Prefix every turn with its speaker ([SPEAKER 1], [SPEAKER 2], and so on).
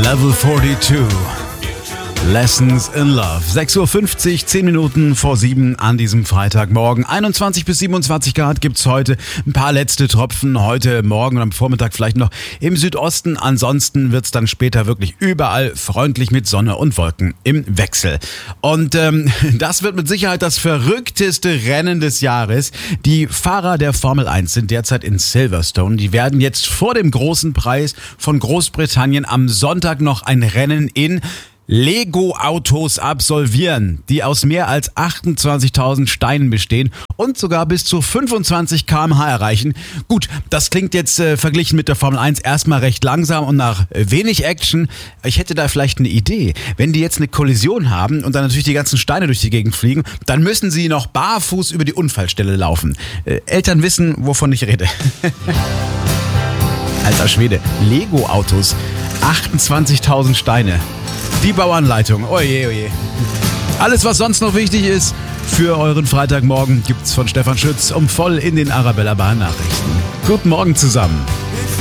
[SPEAKER 1] Level 42. Lessons in Love. 6.50 Uhr, 10 Minuten vor 7 an diesem Freitagmorgen. 21 bis 27 Grad gibt's heute. Ein paar letzte Tropfen heute Morgen und am Vormittag vielleicht noch im Südosten. Ansonsten wird's dann später wirklich überall freundlich mit Sonne und Wolken im Wechsel. Und das wird mit Sicherheit das verrückteste Rennen des Jahres. Die Fahrer der Formel 1 sind derzeit in Silverstone. Die werden jetzt vor dem großen Preis von Großbritannien am Sonntag noch ein Rennen in Lego-Autos absolvieren, die aus mehr als 28.000 Steinen bestehen und sogar bis zu 25 km/h erreichen. Gut, das klingt jetzt verglichen mit der Formel 1 erstmal recht langsam und nach wenig Action. Ich hätte da vielleicht eine Idee. Wenn die jetzt eine Kollision haben und dann natürlich die ganzen Steine durch die Gegend fliegen, dann müssen sie noch barfuß über die Unfallstelle laufen. Eltern wissen, wovon ich rede. Alter Schwede, Lego-Autos, 28.000 Steine. Die Bauanleitung, oje, oje. Alles, was sonst noch wichtig ist für euren Freitagmorgen, gibt's von Stefan Schütz voll in den Arabella Bahn Nachrichten. Guten Morgen zusammen.